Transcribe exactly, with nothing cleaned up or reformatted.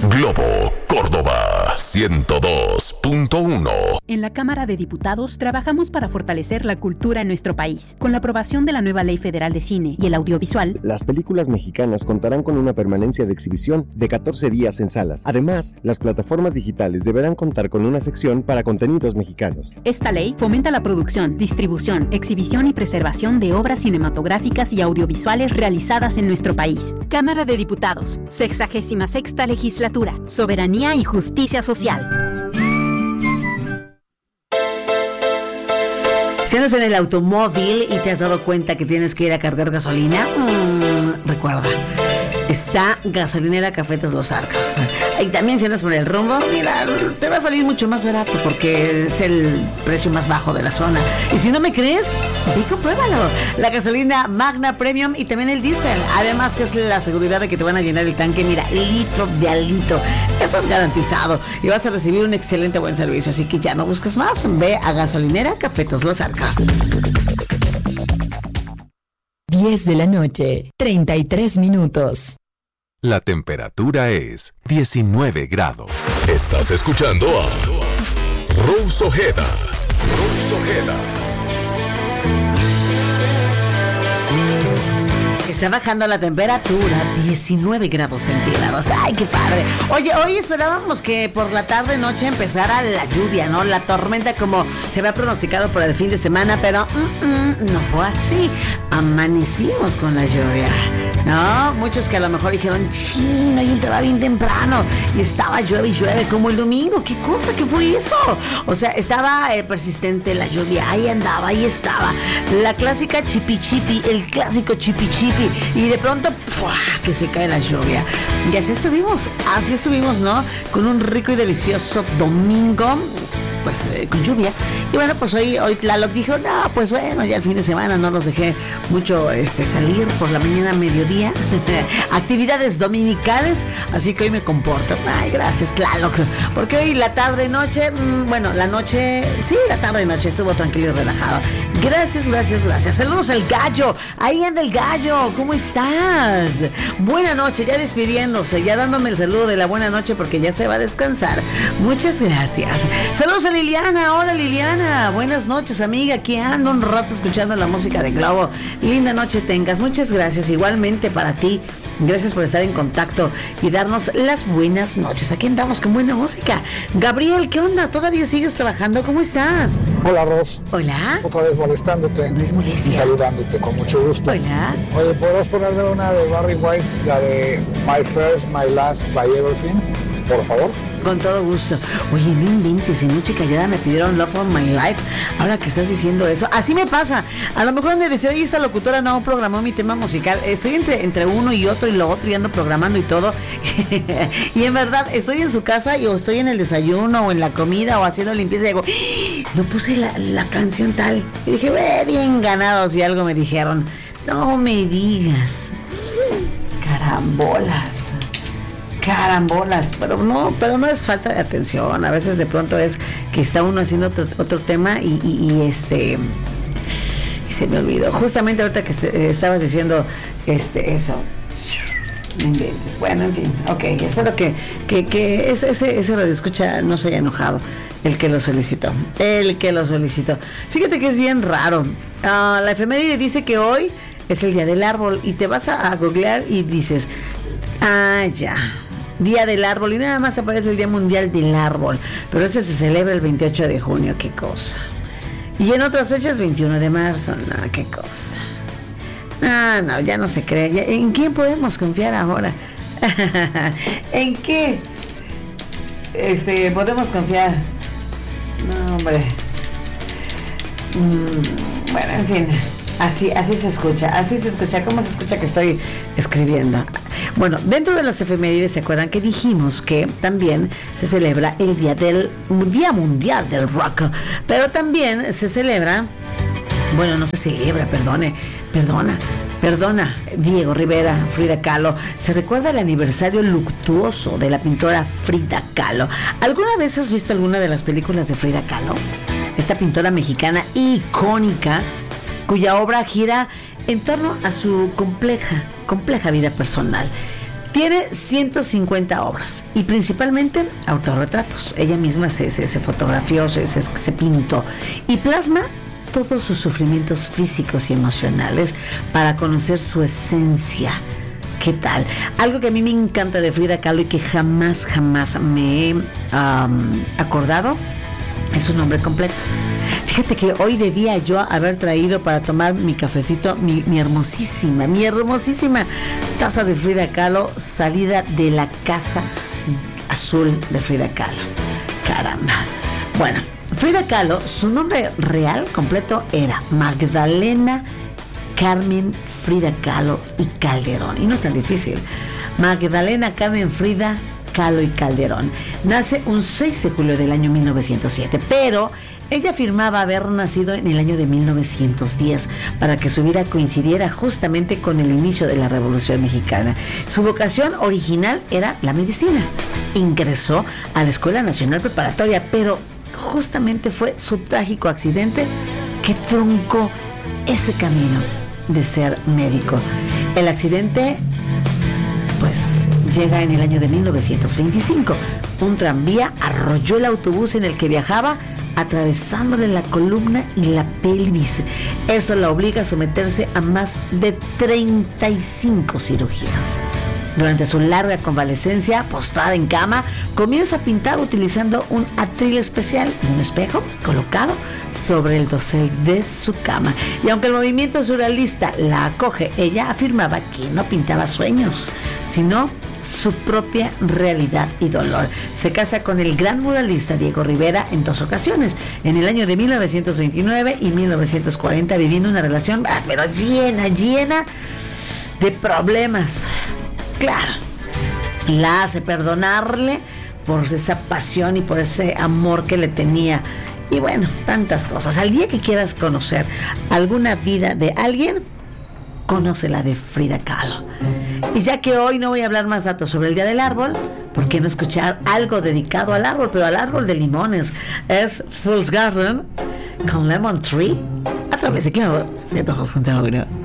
Globo Córdoba ciento dos punto uno. En la Cámara de Diputados trabajamos para fortalecer la cultura en nuestro país. Con la aprobación de la nueva Ley Federal de Cine y el Audiovisual, las películas mexicanas contarán con una permanencia de exhibición de catorce días en salas. Además, las plataformas digitales deberán contar con una sección para contenidos mexicanos. Esta ley fomenta la producción, distribución, exhibición y preservación de obras cinematográficas y audiovisuales realizadas en nuestro país. Cámara de Diputados, sexagésima sexta Legislatura, Soberanía y Justicia Social. Si andas en el automóvil y te has dado cuenta que tienes que ir a cargar gasolina, mmm, recuerda, está Gasolinera Cafetes Los Arcos. Y también si andas por el rumbo, mira, te va a salir mucho más barato porque es el precio más bajo de la zona. Y si no me crees, ve y compruébalo. La gasolina Magna Premium y también el diésel. Además que es la seguridad de que te van a llenar el tanque, mira, litro de a litro. Eso es garantizado. Y vas a recibir un excelente buen servicio. Así que ya no busques más. Ve a Gasolinera Cafetes Los Arcos. diez de la noche, treinta y tres minutos. La temperatura es diecinueve grados. Estás escuchando a Rose Ojeda. Rose Ojeda. Está bajando la temperatura, diecinueve grados centígrados. ¡Ay, qué padre! Oye, hoy esperábamos que por la tarde noche empezara la lluvia, ¿no? La tormenta como se había pronosticado por el fin de semana, pero mm, mm, no fue así. Amanecimos con la lluvia, ¿no? Muchos que a lo mejor dijeron, chino, y entraba bien temprano y estaba llueve y llueve como el domingo. ¿Qué cosa? ¿Qué fue eso? O sea, estaba eh, persistente la lluvia, ahí andaba, ahí estaba. La clásica chipi chipi, el clásico chipi chipi. Y de pronto, ¡pua!, que se cae la lluvia. Y así estuvimos, así estuvimos, ¿no? Con un rico y delicioso domingo, pues eh, con lluvia. Y bueno, pues hoy, hoy Tlaloc dijo, no, pues bueno, ya el fin de semana no los dejé mucho este, salir por la mañana, mediodía. Actividades dominicales, así que hoy me comporto. Ay, gracias Tlaloc. Porque hoy la tarde, noche, mmm, bueno, la noche, sí, la tarde, noche estuvo tranquilo y relajado. Gracias, gracias, gracias. Saludos al gallo. Ahí anda el gallo. ¿Cómo estás? Buena noche, ya despidiéndose, ya dándome el saludo de la buena noche porque ya se va a descansar. Muchas gracias. Saludos a Liliana. Hola Liliana. Buenas noches, amiga. Aquí ando un rato escuchando la música de Globo. Linda noche tengas. Muchas gracias. Igualmente para ti. Gracias por estar en contacto y darnos las buenas noches. Aquí andamos con buena música. Gabriel, ¿qué onda? ¿Todavía sigues trabajando? ¿Cómo estás? Hola, Ros. Hola. Otra vez molestándote. No es molestia. Y saludándote con mucho gusto. Hola. Oye, ¿podrás ponerme una de Barry White, la de My First, My Last, by Everything? Por favor. Con todo gusto. Oye, no inventes, en Noche Callada me pidieron Love of My Life. Ahora que estás diciendo eso, así me pasa. A lo mejor me decía, oye, esta locutora no programó mi tema musical. Estoy entre, entre uno y otro y lo otro y ando programando y todo. Y en verdad, estoy en su casa y o estoy en el desayuno o en la comida o haciendo limpieza y digo, no puse la, la canción tal. Y dije, ve, bien ganados, y algo me dijeron. No me digas. Carambolas. Carambolas, pero no, pero no es falta de atención. A veces de pronto es que está uno haciendo otro, otro tema y, y, y este y se me olvidó. Justamente ahorita que este, estabas diciendo este eso. No inventes. Bueno, en fin, ok. Espero que, que, que ese, ese, ese radioescucha no se haya enojado. El que lo solicitó. El que lo solicitó. Fíjate que es bien raro. Uh, la efeméride dice que hoy es el día del árbol y te vas a, a googlear y dices, ah, ya. Día del árbol y nada más aparece el Día Mundial del Árbol, pero ese se celebra el veintiocho de junio, qué cosa. Y en otras fechas veintiuno de marzo, no, qué cosa. No, no, ya no se cree. Ya, ¿en quién podemos confiar ahora? ¿En qué? Este, podemos confiar. No, hombre. Mm, bueno, en fin. Así, así se escucha, así se escucha. ¿Cómo se escucha que estoy escribiendo? Bueno, dentro de las efemérides, ¿se acuerdan que dijimos que también se celebra el Día del Día Mundial del Rock? Pero también se celebra, bueno, no se celebra, perdone, perdona, perdona, Diego Rivera, Frida Kahlo. Se recuerda el aniversario luctuoso de la pintora Frida Kahlo. ¿Alguna vez has visto alguna de las películas de Frida Kahlo? Esta pintora mexicana icónica, cuya obra gira en torno a su compleja, compleja vida personal. Tiene ciento cincuenta obras y principalmente autorretratos. Ella misma se, se, se fotografió, se, se, se pintó y plasma todos sus sufrimientos físicos y emocionales para conocer su esencia. ¿Qué tal? Algo que a mí me encanta de Frida Kahlo y que jamás, jamás me he um, acordado es su nombre completo. Fíjate que hoy debía yo haber traído para tomar mi cafecito, mi, mi hermosísima, mi hermosísima taza de Frida Kahlo, salida de la casa azul de Frida Kahlo. Caramba. Bueno, Frida Kahlo, su nombre real completo era Magdalena Carmen Frida Kahlo y Calderón. Y no es tan difícil. Magdalena Carmen Frida Kahlo y Calderón. Nace un seis de julio del año mil novecientos siete, pero ella afirmaba haber nacido en el año de mil novecientos diez para que su vida coincidiera justamente con el inicio de la Revolución Mexicana. Su vocación original era la medicina. Ingresó a la Escuela Nacional Preparatoria, pero justamente fue su trágico accidente que truncó ese camino de ser médico. El accidente, pues, llega en el año de mil novecientos veinticinco. Un tranvía arrolló el autobús en el que viajaba, atravesándole la columna y la pelvis. Esto la obliga a someterse a más de treinta y cinco cirugías. Durante su larga convalecencia, postrada en cama, comienza a pintar utilizando un atril especial y un espejo colocado sobre el dosel de su cama. Y aunque el movimiento surrealista la acoge, ella afirmaba que no pintaba sueños, sino su propia realidad y dolor. Se casa con el gran muralista Diego Rivera en dos ocasiones, en el año de mil novecientos veintinueve y mil novecientos cuarenta, viviendo una relación, ah, pero llena, llena de problemas. Claro, la hace perdonarle por esa pasión y por ese amor que le tenía. Y bueno, tantas cosas. Al día que quieras conocer alguna vida de alguien, conoce la de Frida Kahlo. Y ya que hoy no voy a hablar más datos sobre el Día del Árbol, ¿por qué no escuchar algo dedicado al árbol? Pero al árbol de limones. Es Fool's Garden con Lemon Tree a través de Claro ciento dos punto uno.